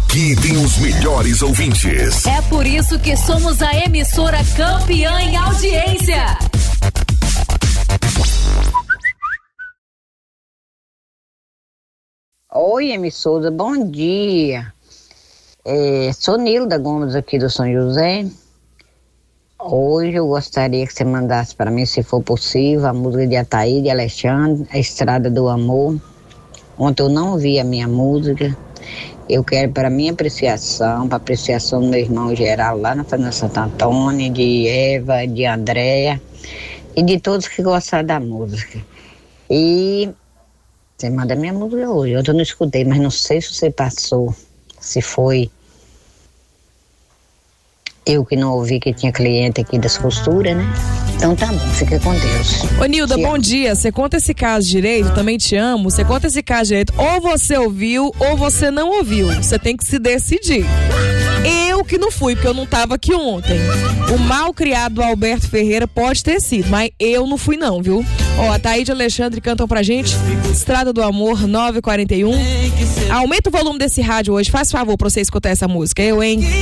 Aqui tem os melhores ouvintes. É por isso que somos a emissora campeã em audiência. Oi, emissora, bom dia. Sou Nilda Gomes aqui do São José. Hoje eu gostaria que você mandasse para mim, se for possível, a música de Ataíde e Alexandre, A Estrada do Amor. Ontem eu não ouvi a minha música. Eu quero para minha apreciação, para apreciação do meu irmão geral lá na Fazenda Santo Antônio, de Eva, de Andréa e de todos que gostaram da música. E você manda minha música hoje. Ontem eu não escutei, mas não sei se você passou, se foi eu que não ouvi, que tinha cliente aqui das costuras, né? Então tá bom, fica com Deus. Ô Nilda, bom dia. Você conta esse caso direito, também te amo. Você conta esse caso direito, ou você ouviu ou você não ouviu. Você tem que se decidir. Eu que não fui, porque eu não tava aqui ontem. O mal criado Alberto Ferreira pode ter sido, mas eu não fui não, viu? Ó, a Ataíde e Alexandre cantam pra gente Estrada do Amor, 9h41. Aumenta o volume desse rádio hoje, faz favor pra você escutar essa música. Eu, hein?